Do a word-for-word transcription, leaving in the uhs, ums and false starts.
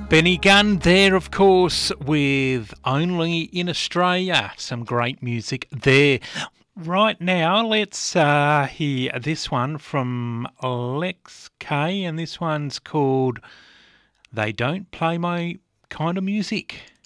Benny Gunn there, of course, with Only in Australia. Some great music there. Right now, let's uh, hear this one from Lex K, and this one's called They Don't Play My Kind of Music.